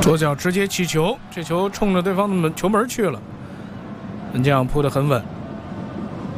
左脚直接起球，这球冲着对方的球门去了。门将扑得很稳。